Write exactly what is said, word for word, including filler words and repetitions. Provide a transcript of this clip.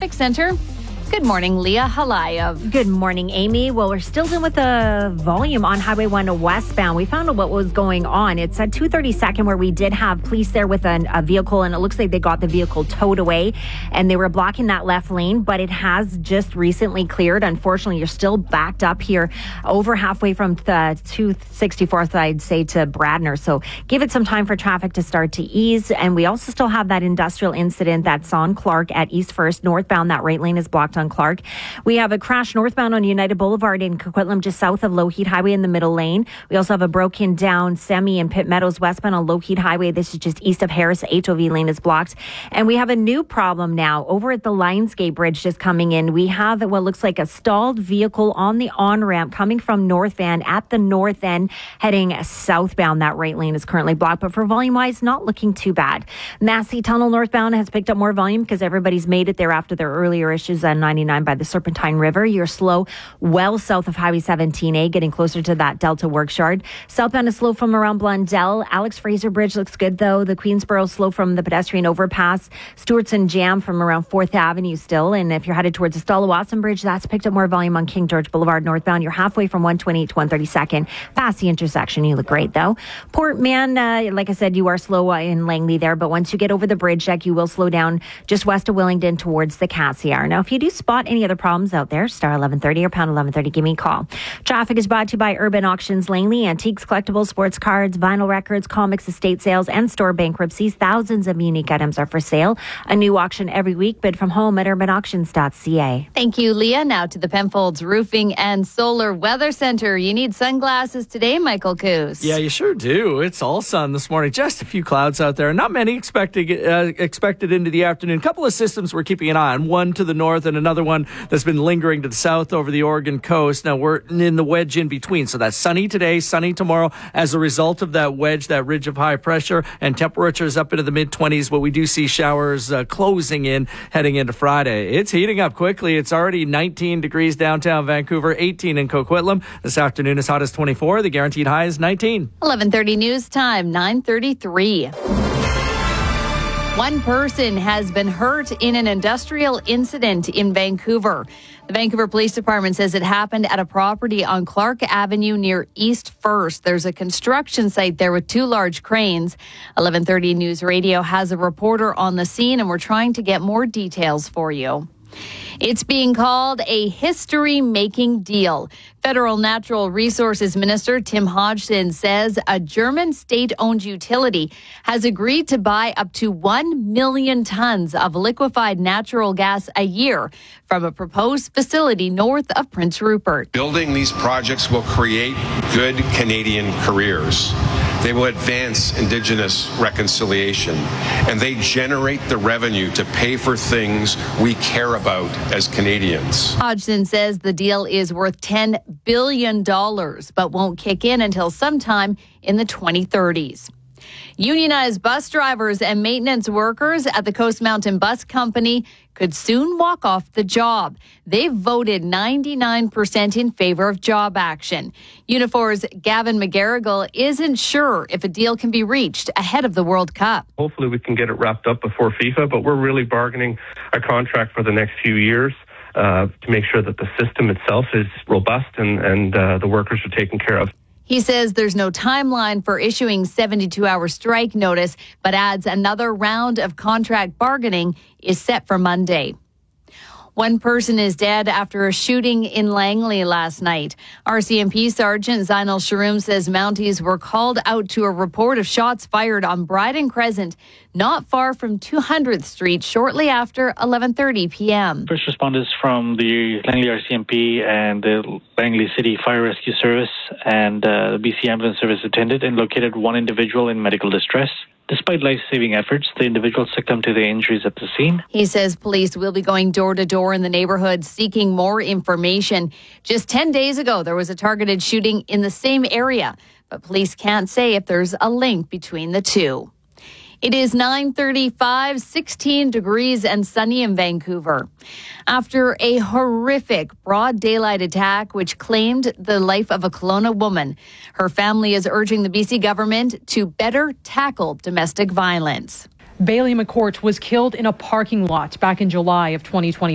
Traffic Center. Good morning, Leah Halayev. Good morning, Amy. Well, we're still dealing with the volume on Highway one westbound. We found out what was going on. It's at two thirty-second where we did have police there with an, a vehicle, and it looks like they got the vehicle towed away, and they were blocking that left lane, but it has just recently cleared. Unfortunately, you're still backed up here over halfway from the two sixty-fourth, I'd say, to Bradner. So give it some time for traffic to start to ease. And we also still have that industrial incident that's on Clark at East First. Northbound, that right lane is blocked on Clark. We have a crash northbound on United Boulevard in Coquitlam, just south of Lougheed Highway in the middle lane. We also have a broken down semi in Pitt Meadows westbound on Lougheed Highway. This is just east of Harris. H O V lane is blocked. And we have a new problem now over at the Lionsgate Bridge just coming in. We have what looks like a stalled vehicle on the on-ramp coming from North Van at the north end heading southbound. That right lane is currently blocked, but for volume-wise, not looking too bad. Massey Tunnel northbound has picked up more volume because everybody's made it there after their earlier issues on ninety-nine by the Serpentine River. You're slow well south of Highway seventeen A, getting closer to that Delta Works Yard. Southbound is slow from around Blundell. Alex Fraser Bridge looks good, though. The Queensboro slow from the pedestrian overpass. Stewartson Jam from around fourth Avenue still. And if you're headed towards the Stella-Watson Bridge, that's picked up more volume on King George Boulevard northbound. You're halfway from one twenty-eight to one thirty-second. Past the intersection, you look great, though. Port Man, uh, like I said, you are slow in Langley there, but once you get over the bridge deck, you will slow down just west of Willingdon towards the Cassiar. Now, if you do spot any other problems out there, star eleven thirty or pound eleven thirty, give me a call. Traffic is brought to you by Urban Auctions Langley. Antiques, collectibles, sports cards, vinyl records, comics, estate sales, and store bankruptcies. Thousands of unique items are for sale. A new auction every week. Bid from home at urban auctions dot c a. Thank you, Leah. Now to the Penfolds Roofing and Solar Weather Center. You need sunglasses today, Michael Coos. Yeah, you sure do. It's all sun this morning. Just a few clouds out there. Not many expected, uh, expected into the afternoon. A couple of systems we're keeping an eye on. One to the north and another one that's been lingering to the south over the Oregon coast. Now we're in the wedge in between. So that's sunny today, sunny tomorrow as a result of that wedge, that ridge of high pressure, and temperatures up into the mid twenties. But we do see showers uh, closing in heading into Friday. It's heating up quickly. It's already nineteen degrees downtown Vancouver, eighteen in Coquitlam. This afternoon as hot as twenty-four. The guaranteed high is nineteen. eleven thirty news time, nine thirty-three. One person has been hurt in an industrial incident in Vancouver. The Vancouver Police Department says it happened at a property on Clark Avenue near East First. There's a construction site there with two large cranes. eleven thirty News Radio has a reporter on the scene, and we're trying to get more details for you. It's being called a history-making deal. Federal Natural Resources Minister Tim Hodgson says a German state-owned utility has agreed to buy up to one million tons of liquefied natural gas a year from a proposed facility north of Prince Rupert. Building these projects will create good Canadian careers. They will advance Indigenous reconciliation, and they generate the revenue to pay for things we care about as Canadians. Hodgson says the deal is worth ten billion dollars, but won't kick in until sometime in the twenty thirties. Unionized bus drivers and maintenance workers at the Coast Mountain Bus Company could soon walk off the job. They've voted ninety-nine percent in favor of job action. Unifor's Gavin McGarrigle isn't sure if a deal can be reached ahead of the World Cup. Hopefully we can get it wrapped up before FIFA, but we're really bargaining a contract for the next few years uh, to make sure that the system itself is robust and, and uh, the workers are taken care of. He says there's no timeline for issuing seventy-two hour strike notice, but adds another round of contract bargaining is set for Monday. One person is dead after a shooting in Langley last night. R C M P Sergeant Zainal Sharoom says Mounties were called out to a report of shots fired on Bryden Crescent, not far from two hundredth Street, shortly after eleven thirty p.m. First responders from the Langley R C M P and the Langley City Fire Rescue Service and uh, the B C Ambulance Service attended and located one individual in medical distress. Despite life-saving efforts, the individual succumbed to the injuries at the scene. He says police will be going door-to-door in the neighborhood seeking more information. Just ten days ago, there was a targeted shooting in the same area, but police can't say if there's a link between the two. It is nine thirty-five, sixteen degrees and sunny in Vancouver. After a horrific broad daylight attack which claimed the life of a Kelowna woman, her family is urging the B C government to better tackle domestic violence. Bailey McCourt was killed in a parking lot back in July of twenty twenty.